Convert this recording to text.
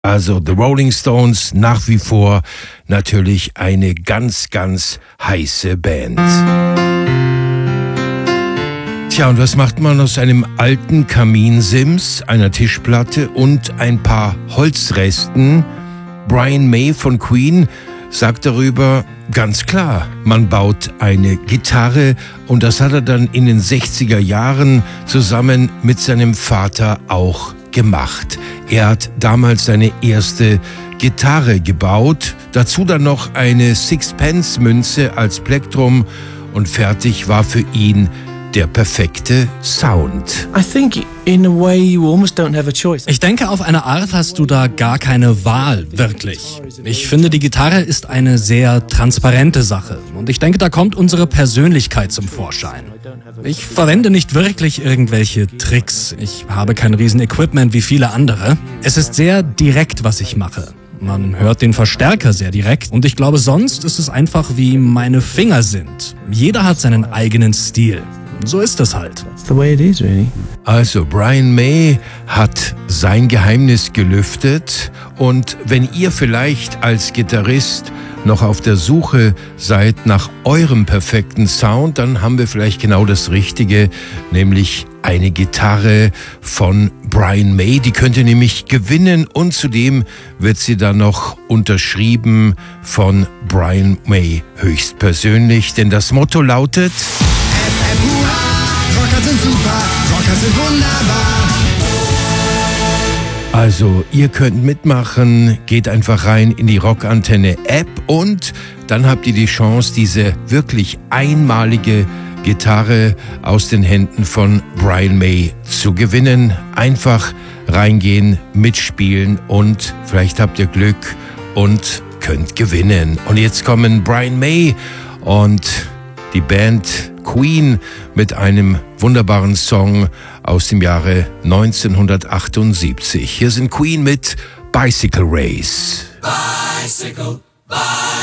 Also The Rolling Stones nach wie vor natürlich eine ganz, ganz heiße Band. Tja, und was macht man aus einem alten Kaminsims, einer Tischplatte und ein paar Holzresten? Brian May von Queen sagt darüber ganz klar, man baut eine Gitarre, und das hat er dann in den 60er Jahren zusammen mit seinem Vater auch gemacht. Er hat damals seine erste Gitarre gebaut, dazu dann noch eine Sixpence-Münze als Plektrum, und fertig war für ihn der perfekte Sound. Ich denke, auf eine Art hast du da gar keine Wahl, wirklich. Ich finde, die Gitarre ist eine sehr transparente Sache, und ich denke, da kommt unsere Persönlichkeit zum Vorschein. Ich verwende nicht wirklich irgendwelche Tricks. Ich habe kein Riesen-Equipment wie viele andere. Es ist sehr direkt, was ich mache. Man hört den Verstärker sehr direkt, und ich glaube, sonst ist es einfach, wie meine Finger sind. Jeder hat seinen eigenen Stil. So ist es halt. Also Brian May hat sein Geheimnis gelüftet, und wenn ihr vielleicht als Gitarrist noch auf der Suche seid nach eurem perfekten Sound, dann haben wir vielleicht genau das Richtige, nämlich eine Gitarre von Brian May. Die könnt ihr nämlich gewinnen, und zudem wird sie dann noch unterschrieben von Brian May höchstpersönlich, denn das Motto lautet: Rocker sind super, Rocker sind wunderbar. Also, ihr könnt mitmachen, geht einfach rein in die Rockantenne-App, und dann habt ihr die Chance, diese wirklich einmalige Gitarre aus den Händen von Brian May zu gewinnen. Einfach reingehen, mitspielen, und vielleicht habt ihr Glück und könnt gewinnen. Und jetzt kommen Brian May und die Band Queen mit einem wunderbaren Song aus dem Jahre 1978. Hier sind Queen mit Bicycle Race. Bicycle, bicycle.